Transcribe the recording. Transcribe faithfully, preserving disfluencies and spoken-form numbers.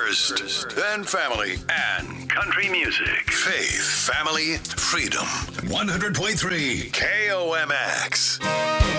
First, then family and country music. Faith, family, freedom. one hundred point three K O M X.